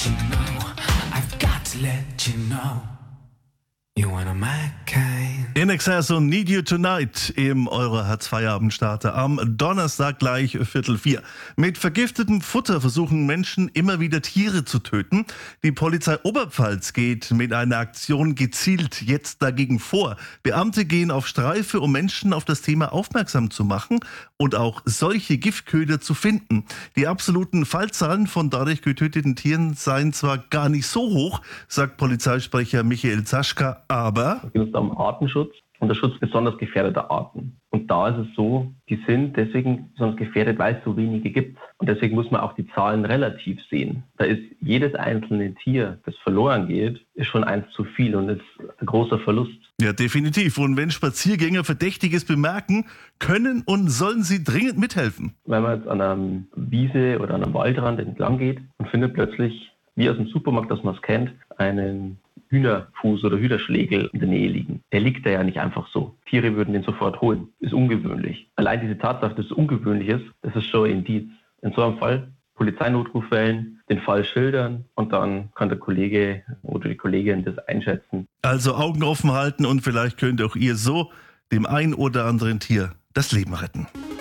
you know, I've got to let you know, you're one of my kind. In Excess und Need You Tonight im Euro-Herz-Feierabend-Starter am Donnerstag gleich 3:45. Mit vergiftetem Futter versuchen Menschen immer wieder Tiere zu töten. Die Polizei Oberpfalz geht mit einer Aktion gezielt jetzt dagegen vor. Beamte gehen auf Streife, um Menschen auf das Thema aufmerksam zu machen und auch solche Giftköder zu finden. Die absoluten Fallzahlen von dadurch getöteten Tieren seien zwar gar nicht so hoch, sagt Polizeisprecher Michael Zaschka, aber Es geht um Artenschutz und der Schutz besonders gefährdeter Arten. Und da ist es so, die sind deswegen besonders gefährdet, weil es so wenige gibt. Und deswegen muss man auch die Zahlen relativ sehen. Da ist jedes einzelne Tier, das verloren geht, ist schon eins zu viel und ist ein großer Verlust. ja, definitiv. Und wenn Spaziergänger Verdächtiges bemerken, können und sollen sie dringend mithelfen. Wenn man jetzt an einer Wiese oder an einem Waldrand entlang geht und findet plötzlich, wie aus dem Supermarkt, das man es kennt, einen Hühnerfuß oder Hühnerschlägel in der Nähe liegen. Der liegt da ja nicht einfach so. Tiere würden den sofort holen. Ist ungewöhnlich. Allein diese Tatsache, dass es ungewöhnlich ist, das ist schon ein Indiz. In so einem Fall Polizeinotruf wählen, den Fall schildern und dann kann der Kollege oder die Kollegin das einschätzen. Also Augen offen halten und vielleicht könnt auch ihr so dem ein oder anderen Tier das Leben retten.